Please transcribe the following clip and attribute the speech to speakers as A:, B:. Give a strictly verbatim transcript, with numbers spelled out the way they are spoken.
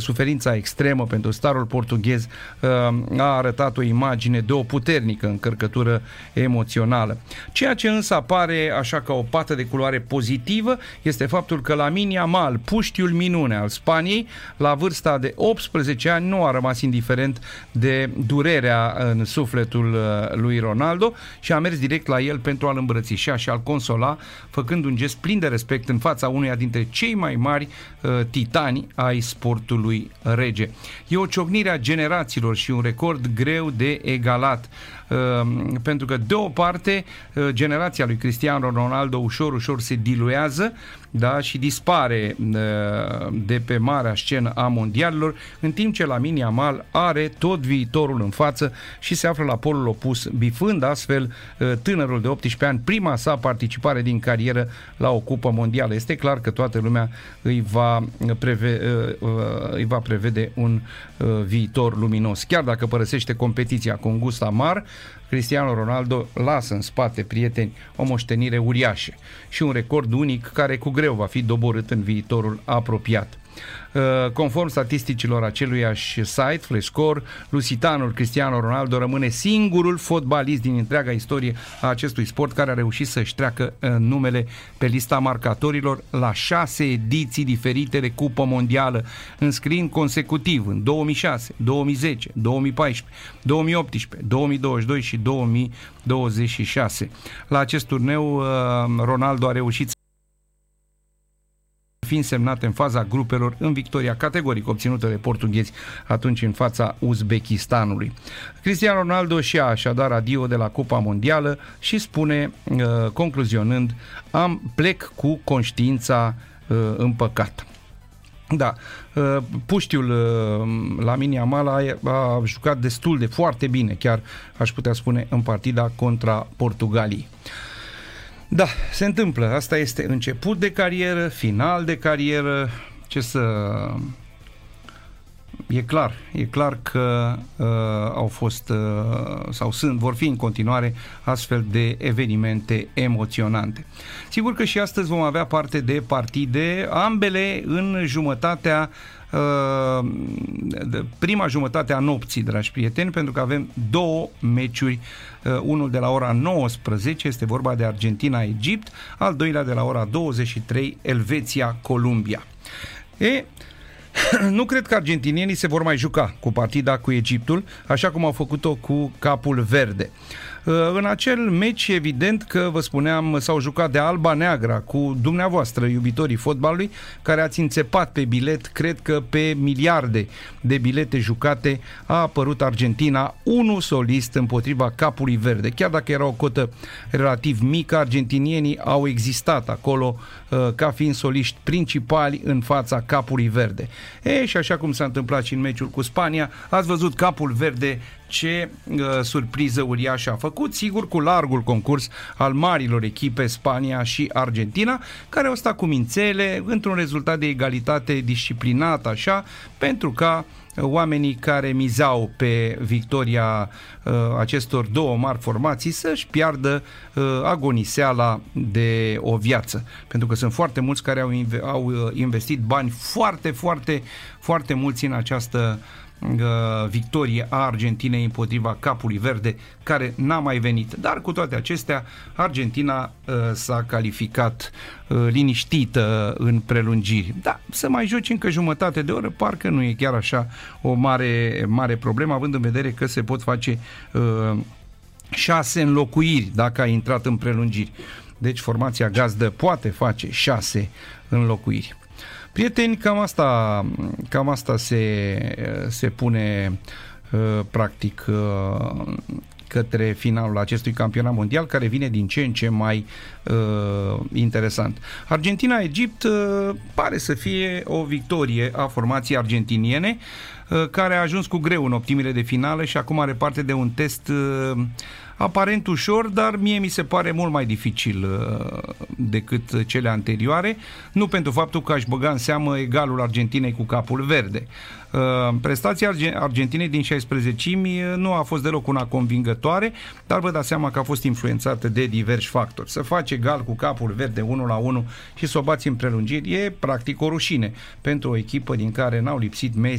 A: suferința extremă pentru starul portughez a arătat o imagine de o puternică încărcătură emoțională. Ceea ce însă apare așa ca o pată de culoare pozitivă este faptul că Lamine Yamal, puștiul minune al Spaniei, la vârsta de optsprezece ani, nu a rămas indiferent de durerea în sufletul lui Ronaldo și a mers direct la el pentru a-l îmbrățișa și a-l consola, făcând un gest plin de respect în fața unuia dintre cei mai mari uh, titani ai sportului rege. E o ciocnire a generațiilor și un record greu de egalat. Uh, pentru că de o parte uh, generația lui Cristiano Ronaldo ușor, ușor se diluează, da, și dispare uh, de pe marea scenă a mondialilor, în timp ce Lamine Yamal are tot viitorul în față și se află la polul opus, bifând astfel uh, tânărul de optsprezece ani prima sa participare din carieră la o cupă mondială. Este clar că toată lumea îi va, preve, uh, uh, îi va prevede un uh, viitor luminos. Chiar dacă părăsește competiția cu un gust amar, Cristiano Ronaldo lasă în spate, prieteni, o moștenire uriașă și un record unic care cu greu va fi doborât în viitorul apropiat. Conform statisticilor aceluiași site, Flashscore, lusitanul Cristiano Ronaldo rămâne singurul fotbalist din întreaga istorie a acestui sport care a reușit să-și treacă numele pe lista marcatorilor la șase ediții diferite de Cupă Mondială, înscriind consecutiv în două mii șase, două mii zece, două mii paisprezece, două mii optsprezece, două mii douăzeci și doi și două mii douăzeci și șase. La acest turneu, Ronaldo a reușit fiind semnate în faza grupelor în victoria categorică obținută de portughezi atunci în fața Uzbekistanului. Cristiano Ronaldo și-a așadar adio de la Cupa Mondială și spune, uh, concluzionând, am plec cu conștiința uh, împăcată. Da, uh, puștiul uh, Lamine Yamal a, a jucat destul de foarte bine, chiar aș putea spune, în partida contra Portugaliei. Da, se întâmplă. Asta este început de carieră, final de carieră. Ce să... E clar, e clar că uh, au fost uh, sau sunt, vor fi în continuare astfel de evenimente emoționante. Sigur că și astăzi vom avea parte de partide, ambele în jumătatea uh, prima jumătate a nopții, dragi prieteni, pentru că avem două meciuri, uh, unul de la ora nouăsprezece, este vorba de Argentina-Egipt, al doilea de la ora douăzeci și trei, Elveția-Columbia. E nu cred că argentinienii se vor mai juca cu partida cu Egiptul, așa cum au făcut-o cu Capul Verde. În acel meci, evident că, vă spuneam, s-au jucat de alba neagra cu dumneavoastră, iubitorii fotbalului, care ați înțepat pe bilet, cred că pe miliarde de bilete jucate, a apărut Argentina, unul solist împotriva Capului Verde. Chiar dacă era o cotă relativ mică, argentinienii au existat acolo ca fiind soliști principali în fața Capului Verde. E, și așa cum s-a întâmplat și în meciul cu Spania, ați văzut Capul Verde ce uh, surpriză uriașă a făcut, sigur cu largul concurs al marilor echipe Spania și Argentina, care au stat cu mințele într-un rezultat de egalitate disciplinat așa, pentru ca uh, oamenii care mizau pe victoria uh, acestor două mari formații să-și piardă uh, agoniseala de o viață, pentru că sunt foarte mulți care au, inv- au uh, investit bani foarte, foarte, foarte mulți în această victorie a Argentinei împotriva Capului Verde, care n-a mai venit. Dar cu toate acestea, Argentina uh, s-a calificat uh, liniștită în prelungiri. Da, să mai joci încă jumătate de oră, parcă nu e chiar așa o mare, mare problemă, având în vedere că se pot face uh, șase înlocuiri dacă ai intrat în prelungiri. Deci formația gazdă poate face șase înlocuiri. Prieteni, cam asta, cam asta se, se pune uh, practic uh, către finalul acestui campionat mondial, care vine din ce în ce mai uh, interesant. Argentina-Egipt uh, pare să fie o victorie a formației argentiniene, uh, care a ajuns cu greu în optimile de finală și acum are parte de un test uh, aparent ușor, dar mie mi se pare mult mai dificil uh, decât cele anterioare, nu pentru faptul că aș băga în seamă egalul Argentinei cu Capul Verde. Uh, prestația Argentinei din șaisprezecimi nu a fost deloc una convingătoare, dar vă dați seama că a fost influențată de diversi factori. Să faci egal cu Capul Verde unu la unu și să o bați în prelungiri e practic o rușine pentru o echipă din care n-au lipsit Messi,